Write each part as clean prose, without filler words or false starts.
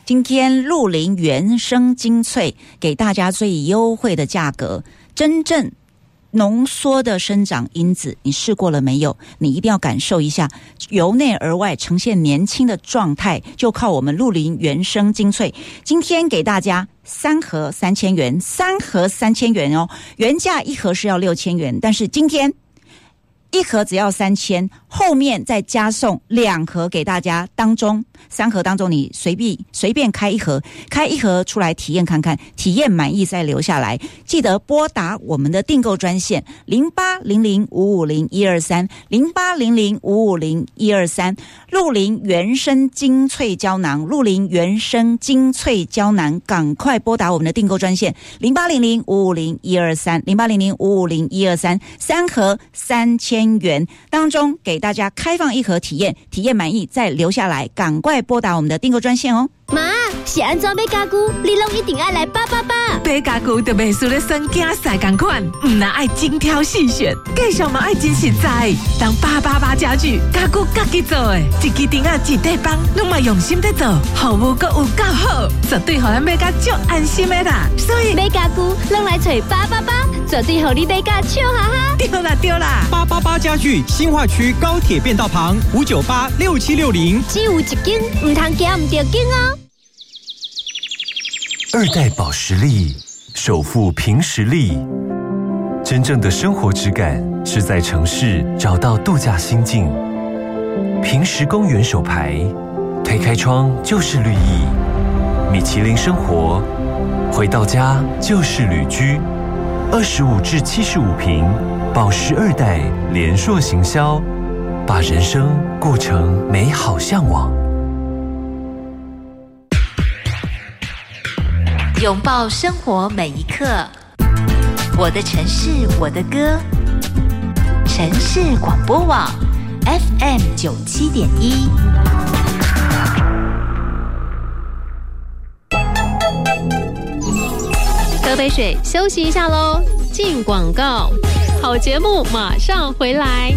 今天绿林原生精粹给大家最优惠的价格，真正浓缩的生长因子，你试过了没有？你一定要感受一下，由内而外呈现年轻的状态，就靠我们绿林原生精粹。今天给大家3盒3000元，3盒3000元哦，原价1盒是要6000元，但是今天1盒只要3000，后面再加送2盒给大家，当中3盒当中你随便开1盒出来体验看看，体验满意再留下来。记得拨打我们的订购专线0800550123 0800550123，绿林原生精粹胶囊，绿林原生精粹胶囊，赶快拨打我们的订购专线0800550123 0800550123，3盒3000元当中给大家开放1盒体验满意再留下来，赶快拨打我们的订购专线哦。 妈，是安怎买家具，你拢一定要来888。 买家具就袂输咧算囝婿同款，唔那爱精挑细选，价上嘛爱真实在。当888家具家己做的，一支钉仔一块板，拢嘛用心在做，服务阁有够好，绝对互咱买甲足安心的啦。所以买家具拢来找888，绝对互你买甲笑哈哈。 对啦 ，888家具新化区高铁便道旁5986760， 只有一间，唔通惊唔着紧哦。 2代保时力，首富凭实力。真正的生活质感是在城市找到度假心境。平实公园手牌，推开窗就是绿意。米其林生活，回到家就是旅居。25至75坪，保时2代联硕行销，把人生过成美好向往。 拥抱生活每一刻，我的城市我的歌，城市广播网 FM97.1。 喝杯水休息一下咯，进广告，好节目马上回来。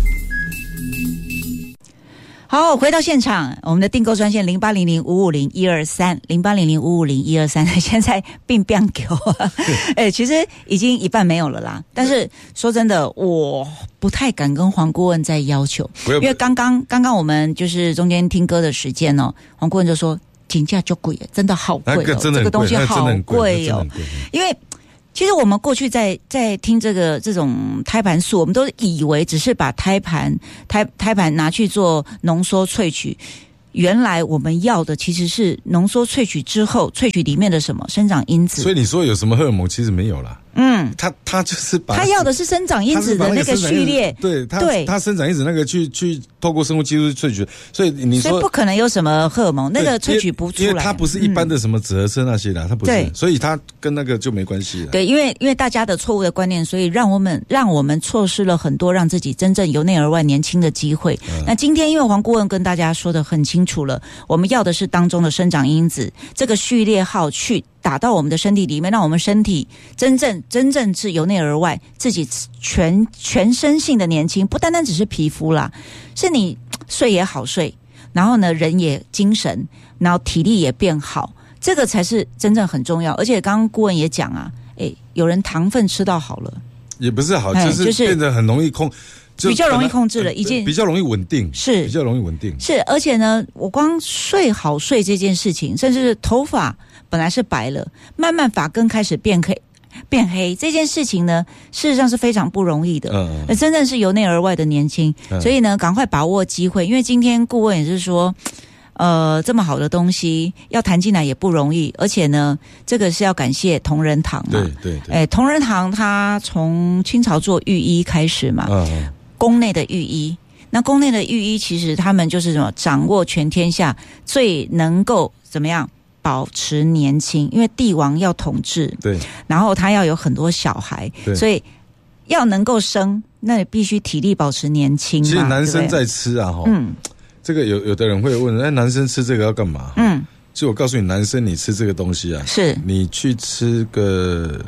好，回到现场，我们的订购专线0800550123 0800550123，现在并不给我，其实已经一半没有了啦。但是说真的，我不太敢跟黄顾问再要求，因为刚刚我们就是中间听歌的时间哦，黄顾问就说金价就贵，真的好贵哦，这个东西好贵哦，因为。其实我们过去在听这种胎盘素，我们都以为只是把胎盘拿去做浓缩萃取，原来我们要的其实是浓缩萃取之后萃取里面的什么生长因子。 所以你说有什么荷尔蒙，其实没有啦。他就是把他要的是生长因子的那个序列， 对他生长因子那个去透过生物技术萃取，所以你说不可能有什么荷尔蒙，那个萃取不出来， 因为它不是一般的什么紫河车那些啦，它不是，所以它跟那个就没关系了。 对，因为大家的错误的观念，所以让我们错失了很多让自己真正由内而外年轻的机会。那今天因为黄顾问跟大家说的很清楚了，我们要的是当中的生长因子这个序列号去打到我们的身体里面，让我们身体真正是由内而外自己全身性的年轻，不单单只是皮肤啦，是你睡也好睡，然后呢人也精神，然后体力也变好，这个才是真正很重要。而且刚刚顾问也讲啊，有人糖分吃到好了，也不是好，就是变得很容易比较容易控制了，已经比较容易稳定， 是比较容易稳定， 是。而且呢，我光睡好睡这件事情，甚至是头发本来是白了，慢慢发根开始变黑，这件事情呢，事实上是非常不容易的。真正是由内而外的年轻，所以呢，赶快把握机会，因为今天顾问也是说。这么好的东西要谈进来也不容易，而且呢，这个是要感谢同仁堂嘛。对。同仁堂它从清朝做御医开始嘛，宫内的御医。那宫内的御医其实他们就是什么，掌握全天下最能够怎么样保持年轻，因为帝王要统治，对，然后他要有很多小孩，所以要能够生，那你必须体力保持年轻嘛。 其实男生在吃啊，这个有的人会问，男生吃这个要干嘛？就我告诉你，男生你吃这个东西啊，是你去吃个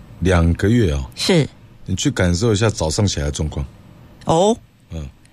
2个月哦，是你去感受一下早上起来的状况。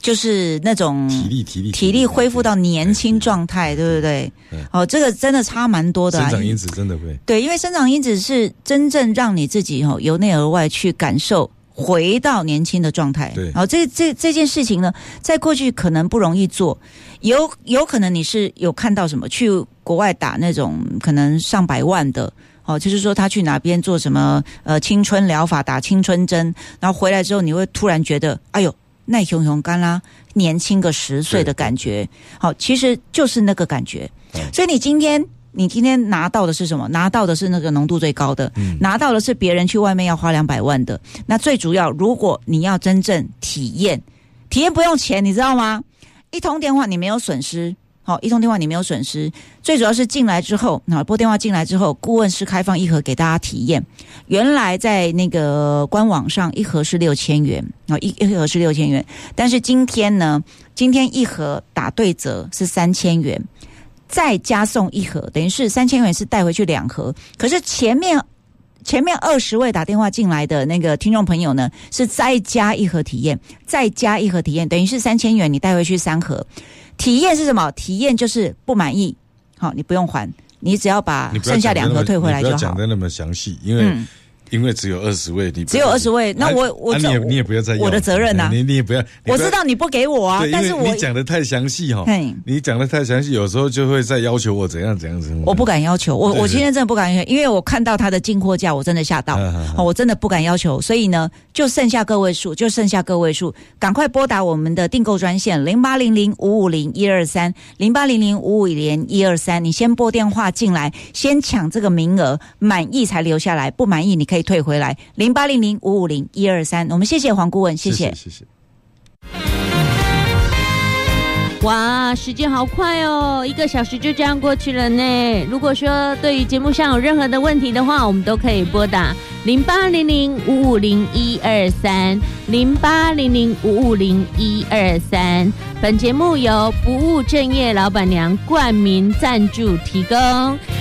就是那种体力恢复到年轻状态，对不对？这个真的差蛮多的。 生长因子真的会对，因为生长因子是真正让你自己由内而外去感受回到年轻的状态。 对， 这件事情呢，在过去可能不容易做，有可能你是有看到什么去国外打那种可能上百万的。就是说他去哪边做什么青春疗法，打青春针，然后回来之后你会突然觉得，哎呦，耐熊熊干啦，年轻个10岁的感觉。好，其实就是那个感觉。所以你今天拿到的是什么？拿到的是那个浓度最高的，拿到的是别人去外面要花200万的。那最主要，如果你要真正体验不用钱，你知道吗？一通电话你没有损失。一通电话你没有损失，最主要是进来之后，拨电话进来之后，顾问是开放1盒给大家体验。原来在那个官网上1盒是6000元，一盒是6000元，但是今天1盒打对折是3000元，再加送1盒，等于是3000元是带回去2盒。可是前面20位打电话进来的那个听众朋友呢，是再加1盒体验，等于是3000元你带回去3盒。体验是什么？体验就是不满意，好，你不用还，你只要把剩下2盒退回来就好。 你不要讲的那么详细，因为只有20位， 只有20位，那你也不要再要我的责任啊， 你也不要， 我知道你不给我啊，但是你讲的太详细你讲的太详细，有时候就会再要求我怎样。 我不敢要求，我今天真的不敢要求，因为我看到他的进货价，我真的吓到，我真的不敢要求，所以呢，就剩下个位数，赶快拨打我们的订购专线0800550123 0800550123，你先拨电话进来，先抢这个名额，满意才留下来，不满意你可以退回来0800550123。我们谢谢黄顾问，谢谢。 哇，时间好快哦，1个小时就这样过去了呢。如果说对于节目上有任何的问题的话，我们都可以拨打0800550123 0800550123。本节目由不务正业老板娘冠名赞助提供。